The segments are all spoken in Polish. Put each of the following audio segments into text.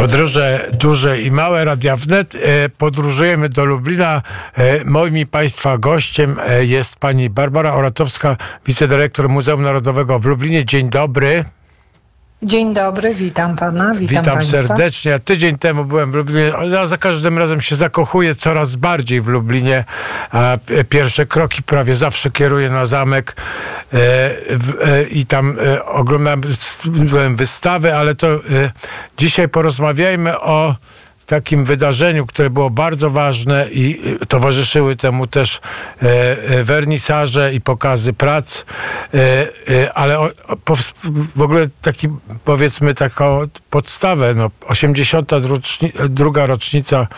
Podróże duże i małe, Radia Wnet. Podróżujemy do Lublina. Moim i Państwa gościem jest pani Barbara Oratowska, wicedyrektor Muzeum Narodowego w Lublinie. Dzień dobry. Dzień dobry, witam pana, witam państwa. Serdecznie. Ja tydzień temu byłem w Lublinie. Ja za każdym razem się zakochuję coraz bardziej w Lublinie. Pierwsze kroki prawie zawsze kieruję na zamek i tam oglądałem wystawę, ale to dzisiaj porozmawiajmy o takim wydarzeniu, które było bardzo ważne i towarzyszyły temu też wernisaże i pokazy prac, ale w ogóle taki, powiedzmy, taką podstawę, 82. rocznica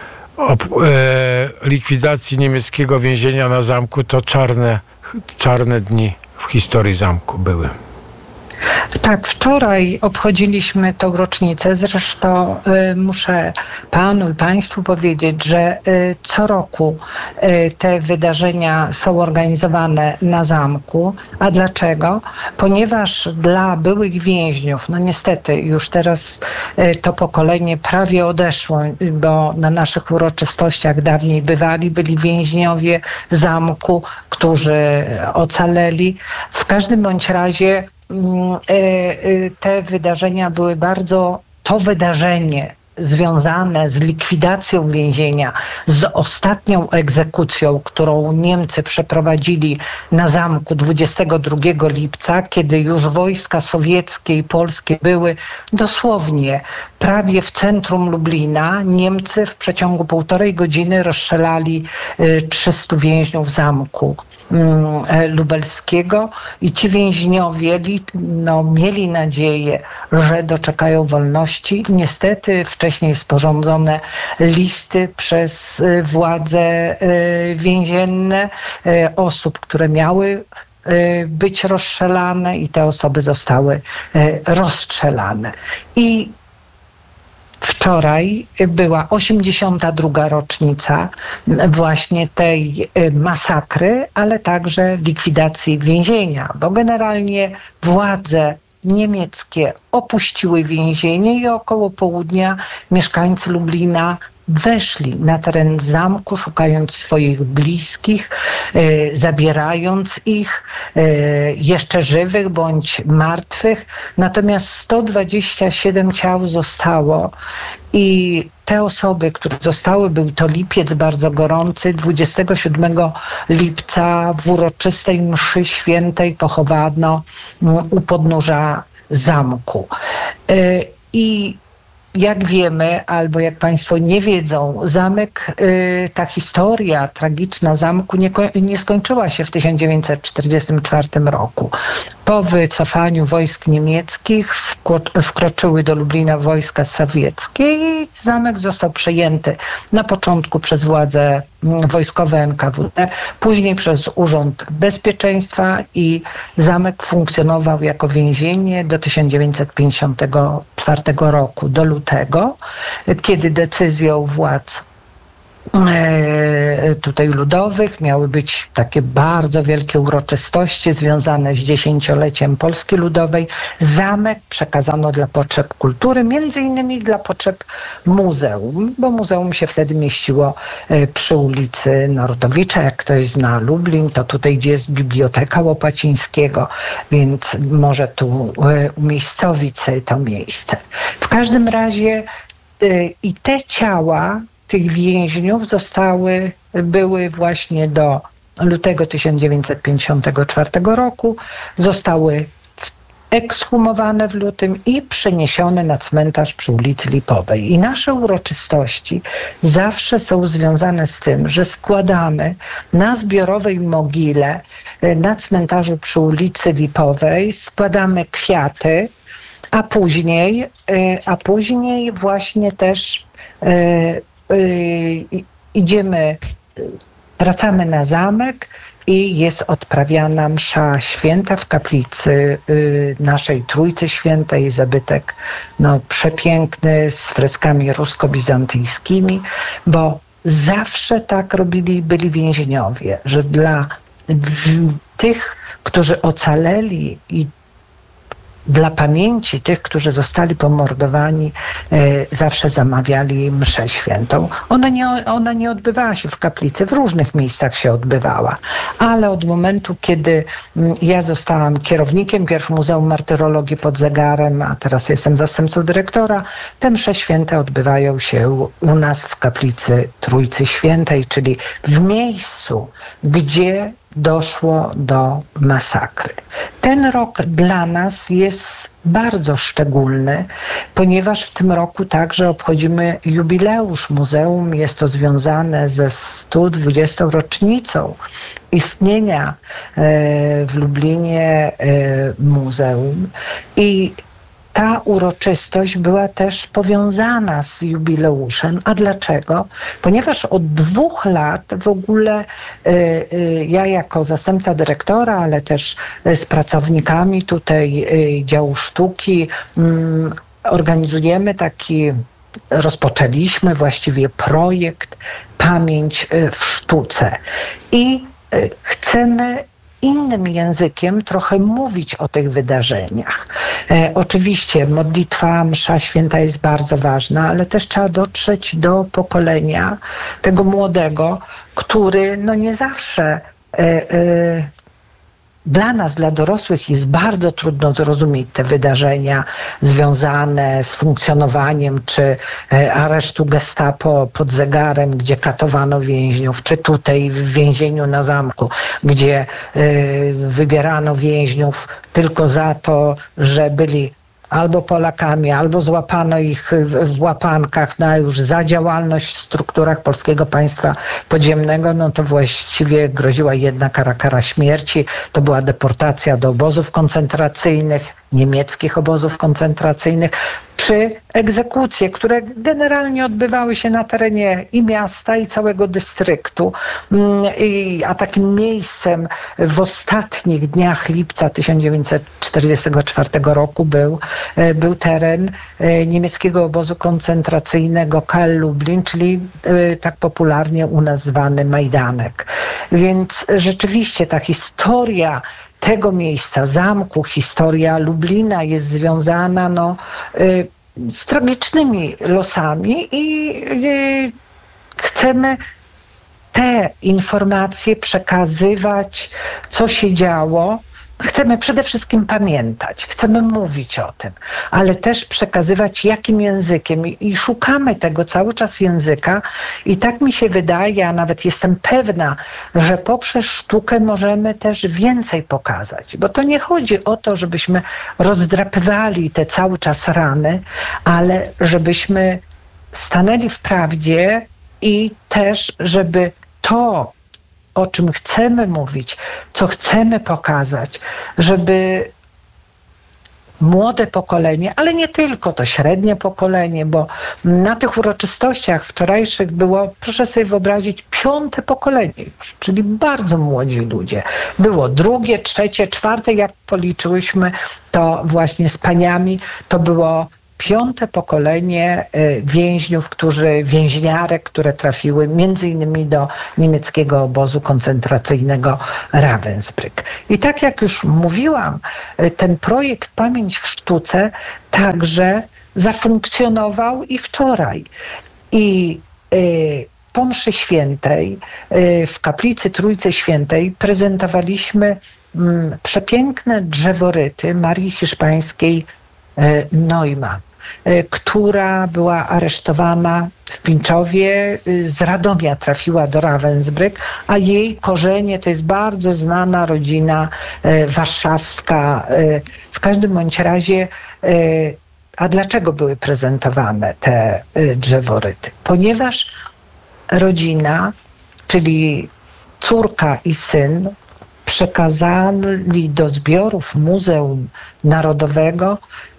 likwidacji niemieckiego więzienia na zamku, to czarne dni w historii zamku były. Tak, wczoraj obchodziliśmy tą rocznicę. Zresztą muszę panu i państwu powiedzieć, że co roku te wydarzenia są organizowane na zamku. A dlaczego? Ponieważ dla byłych więźniów, niestety już teraz to pokolenie prawie odeszło, bo na naszych uroczystościach dawniej byli więźniowie zamku, którzy ocaleli. W każdym bądź razie te wydarzenia były to wydarzenie związane z likwidacją więzienia, z ostatnią egzekucją, którą Niemcy przeprowadzili na zamku 22 lipca, kiedy już wojska sowieckie i polskie były dosłownie prawie w centrum Lublina. Niemcy w przeciągu 1,5 godziny rozstrzelali 300 więźniów zamku lubelskiego i ci więźniowie mieli nadzieję, że doczekają wolności. Niestety wcześniej sporządzone listy przez władze więzienne osób, które miały być rozstrzelane, i te osoby zostały rozstrzelane. I wczoraj była 82. rocznica właśnie tej masakry, ale także likwidacji więzienia, bo generalnie władze niemieckie opuściły więzienie i około południa mieszkańcy Lublina weszli na teren zamku, szukając swoich bliskich, zabierając ich, jeszcze żywych bądź martwych. Natomiast 127 ciał zostało i te osoby, które zostały, był to lipiec bardzo gorący, 27 lipca w uroczystej mszy świętej pochowano u podnóża zamku. I jak wiemy, albo jak państwo nie wiedzą, zamek, ta historia tragiczna zamku nie skończyła się w 1944 roku. Po wycofaniu wojsk niemieckich wkroczyły do Lublina wojska sowieckie i zamek został przejęty na początku przez władze wojskowe NKWD, później przez Urząd Bezpieczeństwa i zamek funkcjonował jako więzienie do 1954 roku, do lutego, kiedy decyzją władz tutaj ludowych miały być takie bardzo wielkie uroczystości związane z 10-leciem Polski Ludowej. Zamek przekazano dla potrzeb kultury, między innymi dla potrzeb muzeum, bo muzeum się wtedy mieściło przy ulicy Narodowicza. Jak ktoś zna Lublin, to tutaj, gdzie jest Biblioteka Łopacińskiego, więc może tu umiejscowić sobie to miejsce. W każdym razie i te ciała tych więźniów były właśnie do lutego 1954 roku, zostały ekshumowane w lutym i przeniesione na cmentarz przy ulicy Lipowej. I nasze uroczystości zawsze są związane z tym, że składamy na zbiorowej mogile na cmentarzu przy ulicy Lipowej, składamy kwiaty, a później właśnie też wracamy na zamek i jest odprawiana msza święta w kaplicy naszej Trójcy Świętej, zabytek przepiękny z freskami rusko-bizantyjskimi, bo zawsze tak byli więźniowie, że dla tych, którzy ocaleli i dla pamięci tych, którzy zostali pomordowani, zawsze zamawiali mszę świętą. Ona nie odbywała się w kaplicy, w różnych miejscach się odbywała, ale od momentu, kiedy ja zostałam kierownikiem pierw Muzeum Martyrologii pod Zegarem, a teraz jestem zastępcą dyrektora, te msze święte odbywają się u nas w kaplicy Trójcy Świętej, czyli w miejscu, gdzie doszło do masakry. Ten rok dla nas jest bardzo szczególny, ponieważ w tym roku także obchodzimy jubileusz muzeum. Jest to związane ze 120. rocznicą istnienia w Lublinie muzeum i ta uroczystość była też powiązana z jubileuszem. A dlaczego? Ponieważ od 2 lat w ogóle ja jako zastępca dyrektora, ale też z pracownikami tutaj działu sztuki organizujemy rozpoczęliśmy właściwie projekt Pamięć w sztuce. I chcemy innym językiem trochę mówić o tych wydarzeniach. Oczywiście modlitwa, msza święta jest bardzo ważna, ale też trzeba dotrzeć do pokolenia tego młodego, który nie zawsze dla nas, dla dorosłych jest bardzo trudno zrozumieć te wydarzenia związane z funkcjonowaniem czy aresztu Gestapo pod Zegarem, gdzie katowano więźniów, czy tutaj w więzieniu na Zamku, gdzie wybierano więźniów tylko za to, że byli albo Polakami, albo złapano ich w łapankach już za działalność w strukturach Polskiego Państwa Podziemnego, to właściwie groziła jedna kara śmierci. To była deportacja do obozów koncentracyjnych, niemieckich obozów koncentracyjnych, czy egzekucje, które generalnie odbywały się na terenie i miasta, i całego dystryktu. A takim miejscem w ostatnich dniach lipca 1944 roku był teren niemieckiego obozu koncentracyjnego KL Lublin, czyli tak popularnie u nas zwany Majdanek. Więc rzeczywiście ta historia tego miejsca, zamku, historia Lublina jest związana z tragicznymi losami i chcemy te informacje przekazywać, co się działo. Chcemy przede wszystkim pamiętać, chcemy mówić o tym, ale też przekazywać jakim językiem i szukamy tego cały czas języka i tak mi się wydaje, a nawet jestem pewna, że poprzez sztukę możemy też więcej pokazać, bo to nie chodzi o to, żebyśmy rozdrapywali te cały czas rany, ale żebyśmy stanęli w prawdzie i też, żeby to, o czym chcemy mówić, co chcemy pokazać, żeby młode pokolenie, ale nie tylko, to średnie pokolenie, bo na tych uroczystościach wczorajszych było, proszę sobie wyobrazić, 5. pokolenie już, czyli bardzo młodzi ludzie. Było 2., 3., 4., jak policzyłyśmy to właśnie z paniami, to było 5. pokolenie więźniarek, które trafiły między innymi do niemieckiego obozu koncentracyjnego Ravensbrück. I tak jak już mówiłam, ten projekt Pamięć w sztuce także zafunkcjonował i wczoraj. I po mszy świętej w kaplicy Trójcy Świętej prezentowaliśmy przepiękne drzeworyty Marii Hiszpańskiej Neumann, która była aresztowana w Pińczowie, z Radomia trafiła do Ravensbrück, a jej korzenie to jest bardzo znana rodzina warszawska. W każdym bądź razie, a dlaczego były prezentowane te drzeworyty? Ponieważ rodzina, czyli córka i syn, przekazali do zbiorów Muzeum Narodowego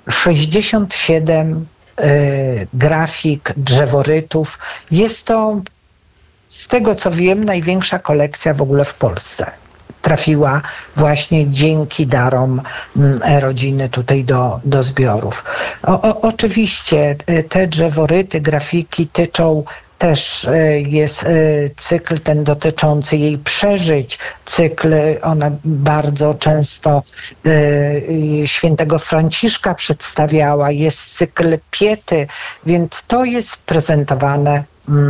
67 grafik, drzeworytów. Jest to, z tego co wiem, największa kolekcja w ogóle w Polsce. Trafiła właśnie dzięki darom rodziny tutaj do zbiorów. Oczywiście te drzeworyty, grafiki tyczą też jest cykl ten dotyczący jej przeżyć, cykl, ona bardzo często świętego Franciszka przedstawiała, jest cykl Piety, więc to jest prezentowane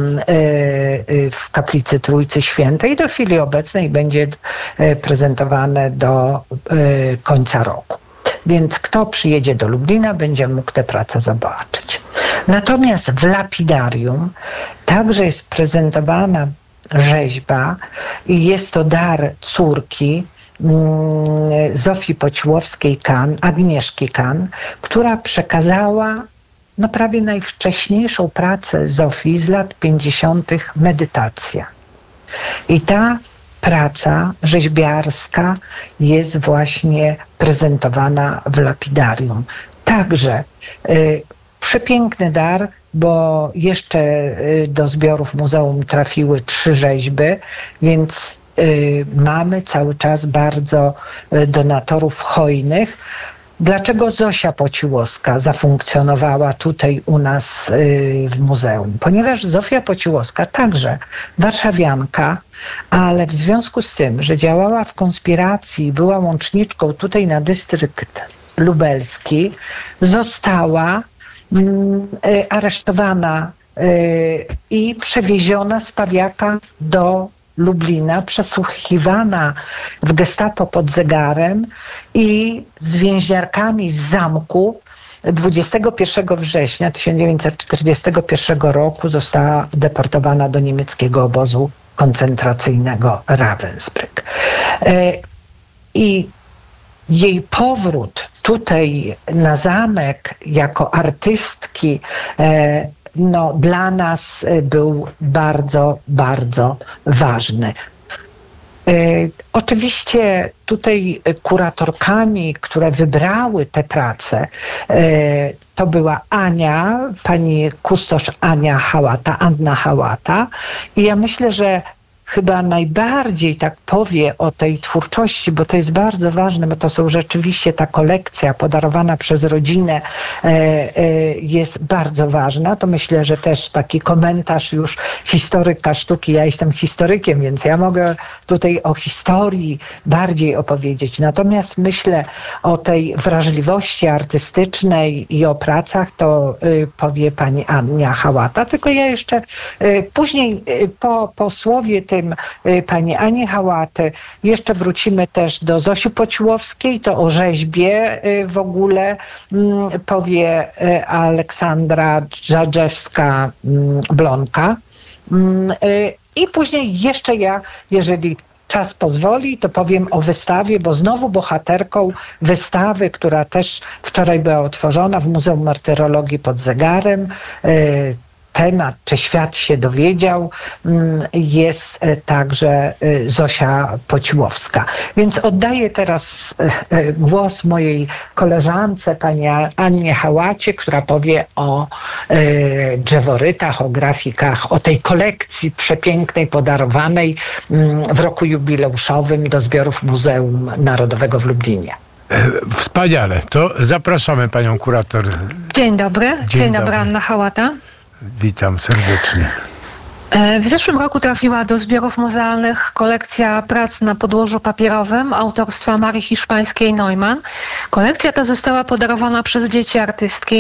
w Kaplicy Trójcy Świętej. Do chwili obecnej będzie prezentowane do końca roku. Więc kto przyjedzie do Lublina, będzie mógł tę pracę zobaczyć. Natomiast w lapidarium także jest prezentowana rzeźba i jest to dar córki Zofii Pociłowskiej-Kan, Agnieszki Kan, która przekazała prawie najwcześniejszą pracę Zofii z lat 50. Medytacja. I ta praca rzeźbiarska jest właśnie prezentowana w lapidarium. Także przepiękny dar, bo jeszcze do zbiorów muzeum trafiły 3 rzeźby, więc mamy cały czas bardzo donatorów hojnych. Dlaczego Zosia Pociłowska zafunkcjonowała tutaj u nas w muzeum? Ponieważ Zofia Pociłowska także warszawianka, ale w związku z tym, że działała w konspiracji, była łączniczką tutaj na dystrykt lubelski, została aresztowana i przewieziona z Pawiaka do Lublina, przesłuchiwana w Gestapo pod zegarem i z więźniarkami z zamku 21 września 1941 roku została deportowana do niemieckiego obozu koncentracyjnego Ravensbrück. I jej powrót tutaj na zamek jako artystki dla nas był bardzo, bardzo ważny. Oczywiście tutaj kuratorkami, które wybrały te prace, to była pani kustosz Anna Hałata. I ja myślę, że chyba najbardziej tak powie o tej twórczości, bo to jest bardzo ważne, bo to są rzeczywiście ta kolekcja podarowana przez rodzinę jest bardzo ważna. To myślę, że też taki komentarz już historyka sztuki. Ja jestem historykiem, więc ja mogę tutaj o historii bardziej opowiedzieć. Natomiast myślę o tej wrażliwości artystycznej i o pracach, to powie pani Ania Hałata. Tylko ja jeszcze później po słowie tym pani Ani Hałaty jeszcze wrócimy też do Zosi Pociłowskiej, to o rzeźbie w ogóle powie Aleksandra Dżadżewska-Blonka. I później jeszcze ja, jeżeli czas pozwoli, to powiem o wystawie, bo znowu bohaterką wystawy, która też wczoraj była otworzona w Muzeum Martyrologii pod zegarem, temat, czy świat się dowiedział, jest także Zosia Pociłowska. Więc oddaję teraz głos mojej koleżance, pani Annie Hałacie, która powie o drzeworytach, o grafikach, o tej kolekcji przepięknej, podarowanej w roku jubileuszowym do zbiorów Muzeum Narodowego w Lublinie. Wspaniale. To zapraszamy panią kurator. Dzień dobry. Dzień dobry, Anna Hałata. Witam serdecznie. W zeszłym roku trafiła do zbiorów muzealnych kolekcja prac na podłożu papierowym autorstwa Marii Hiszpańskiej-Neumann. Kolekcja ta została podarowana przez dzieci artystki